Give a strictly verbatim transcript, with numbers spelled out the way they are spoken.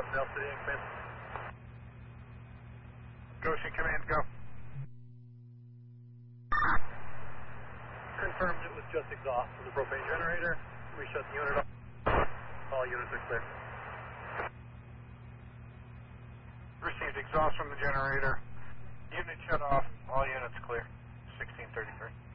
Mail City and Command. Goshen Command, go. Confirmed it was just exhaust from the propane generator. We shut the unit off. All units are clear. Received exhaust from the generator. Unit shut off. All units clear. sixteen thirty-three.